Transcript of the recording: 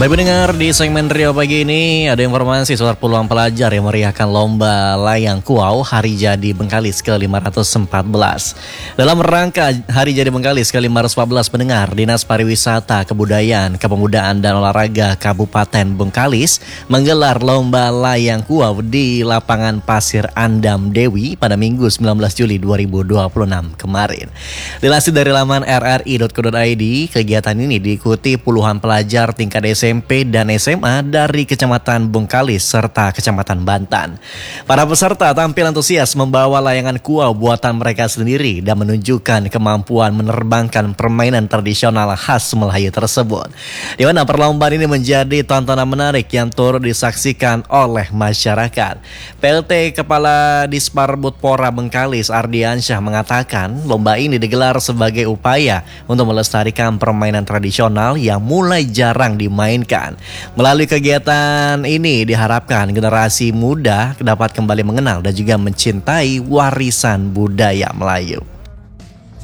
Baik pendengar, di segmen Rio pagi ini ada informasi soal puluhan pelajar yang meriahkan lomba layang kuau Hari Jadi Bengkalis ke-514. Dalam rangka Hari Jadi Bengkalis ke-514 pendengar, Dinas Pariwisata, Kebudayaan, Kepemudaan dan Olahraga Kabupaten Bengkalis menggelar lomba layang kuau di lapangan Pasir Andam Dewi pada Minggu 19 Juli 2026 kemarin. Dilansir dari laman rri.co.id, kegiatan ini diikuti puluhan pelajar tingkat SMP dan SMA dari Kecamatan Bengkalis serta Kecamatan Bantan. Para peserta tampil antusias membawa layangan kuau buatan mereka sendiri dan menunjukkan kemampuan menerbangkan permainan tradisional khas Melayu tersebut. Di mana perlombaan ini menjadi tontonan menarik yang turut disaksikan oleh masyarakat. PLT Kepala Disparbudpora Bengkalis Ardiansyah mengatakan lomba ini digelar sebagai upaya untuk melestarikan permainan tradisional yang mulai jarang dimainkan. Melalui kegiatan ini diharapkan generasi muda dapat kembali mengenal dan juga mencintai warisan budaya Melayu.